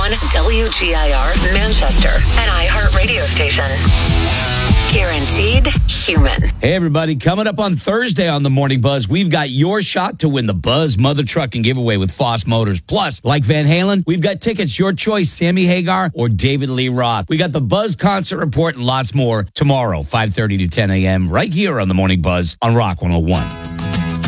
101 WGIR Manchester, an iHeart radio station. Guaranteed human. Hey, everybody. Coming up on Thursday on the Morning Buzz, we've got your shot to win the Buzz Mother Trucking giveaway with Foss Motors. Plus, like Van Halen, we've got tickets, your choice, Sammy Hagar or David Lee Roth. We got the Buzz Concert Report and lots more tomorrow, 5:30 to 10 a.m. right here on the Morning Buzz on Rock 101.